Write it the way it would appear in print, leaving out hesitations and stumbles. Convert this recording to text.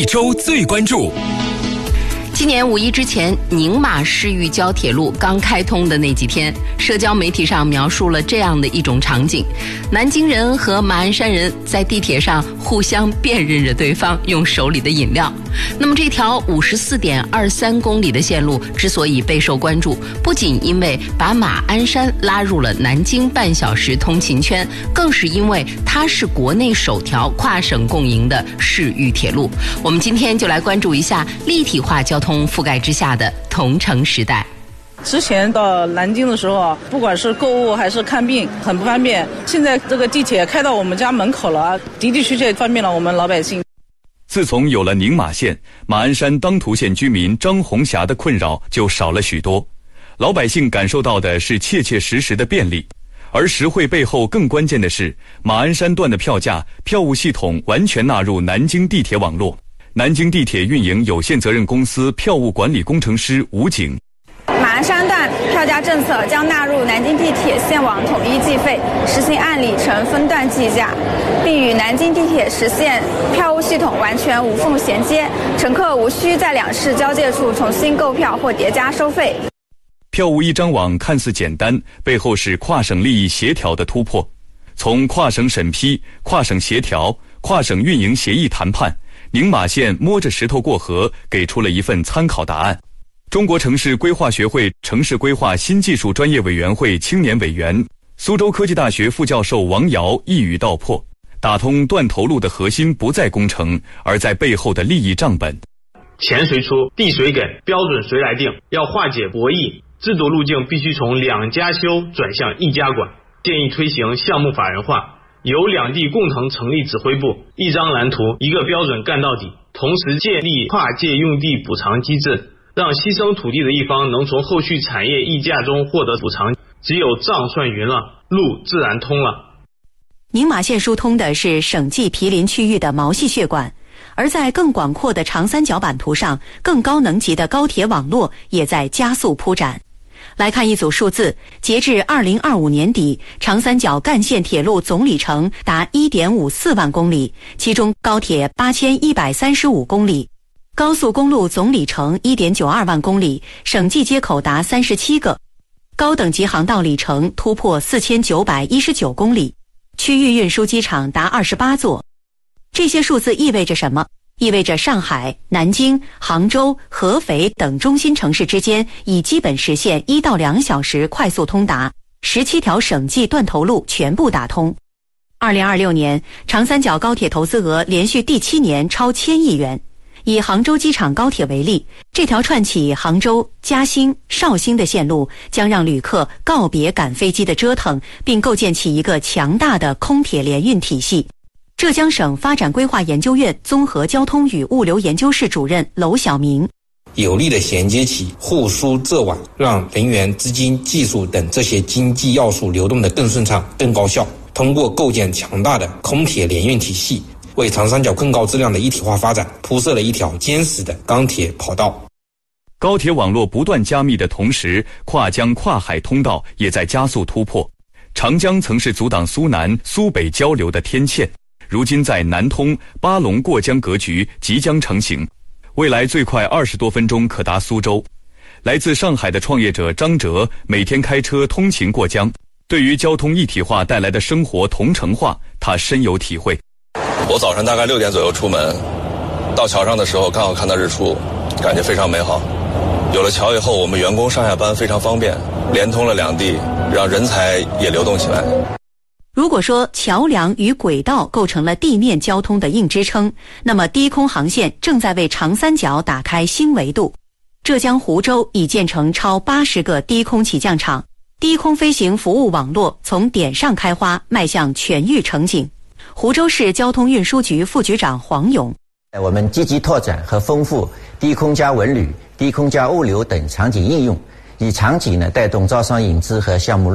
周最关注。 今年5·1之前，宁马市域交铁路刚开通的那几天，社交媒体上描述了这样的一种场景：南京人和马鞍山人在地铁上互相辨认着对方，用手里的饮料。那么这条54.23公里的线路之所以备受关注，不仅因为把马鞍山拉入了南京半小时通勤圈，更是因为它是国内首条跨省共营的市域铁路。我们今天就来关注一下立体化交通覆盖之下的同城时代。 之前到南京的时候，不管是购物还是看病，很不方便。现在这个地铁开到我们家门口了，的的确确方便了我们老百姓。 自从有了宁马线，马鞍山当涂县居民张红霞的困扰就少了许多。老百姓感受到的是切切实实的便利，而实惠背后更关键的是，马鞍山段的票价、票务系统完全纳入南京地铁网络。南京地铁运营有限责任公司票务管理工程师吴景。 马鞍山段票价政策将纳入南京地铁线网统一计费，实行按里程分段计价，并与南京地铁实现票务系统完全无缝衔接，乘客无需在两市交界处重新购票或叠加收费。 票务一张网看似简单，背后是跨省利益协调的突破。从跨省审批、跨省协调、跨省运营协议谈判，宁马线摸着石头过河，给出了一份参考答案。中国城市规划学会城市规划新技术专业委员会青年委员、苏州科技大学副教授王瑶一语道破：打通断头路的核心不在工程，而在背后的利益账本。 钱谁出，地谁给，标准谁来定？要化解博弈，制度路径必须从两家修转向一家管。建议推行项目法人化，由两地共同成立指挥部，一张蓝图，一个标准干到底。同时建立跨界用地补偿机制，让牺牲土地的一方能从后续产业溢价中获得补偿。只有账算匀了，路自然通了。 宁马线疏通的是省际毗邻区域的毛细血管，而在更广阔的长三角版图上，更高能级的高铁网络也在加速铺展。来看一组数字，截至2025年底，长三角干线铁路总里程达 1.54 万公里，其中高铁8135公里，高速公路总里程 1.92 万公里，省际接口达37个，高等级航道里程突破4919公里，区域运输机场达28座。这些数字意味着什么？意味着上海、南京、杭州、合肥等中心城市之间已基本实现1到2小时快速通达，17条省际断头路全部打通。2026年，长三角高铁投资额连续第7年超1000亿元。以杭州机场高铁为例，这条串起杭州、嘉兴、绍兴的线路将让旅客告别赶飞机的折腾，并构建起一个强大的空铁联运体系。浙江省发展规划研究院综合交通与物流研究室主任娄晓明： 有力的衔接起互输浙网，让人员、资金、技术等这些经济要素流动得更顺畅、更高效。通过构建强大的空铁联运体系，为长三角更高质量的一体化发展铺设了一条坚实的钢铁跑道。 高铁网络不断加密的同时，跨江跨海通道也在加速突破。长江曾是阻挡苏南、苏北交流的天堑，如今在南通、巴龙过江格局即将成型，未来最快20多分钟可达苏州。来自上海的创业者张哲每天开车通勤过江，对于交通一体化带来的生活同城化，他深有体会。 我早上大概6点左右出门，到桥上的时候刚好看到日出，感觉非常美好。有了桥以后，我们员工上下班非常方便，连通了两地，让人才也流动起来。 如果说桥梁与轨道构成了地面交通的硬支撑，那么低空航线正在为长三角打开新维度。浙江湖州已建成超80个低空起降场，低空飞行服务网络从点上开花，迈向全域成景。湖州市交通运输局副局长黄勇： 我们积极拓展和丰富低空加文旅、低空加物流等场景应用，以场景带动招商引资和项目